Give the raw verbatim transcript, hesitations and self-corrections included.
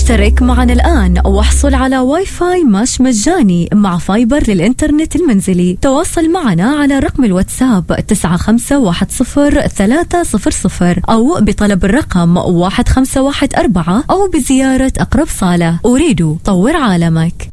اشترك معنا الآن واحصل على واي فاي ماش مجاني مع فايبر للإنترنت المنزلي. تواصل معنا على رقم الواتساب تسعة خمسة واحد صفر ثلاثة صفر صفر أو بطلب الرقم واحد خمسة واحد أربعة أو بزيارة أقرب صالة. أريد طور عالمك.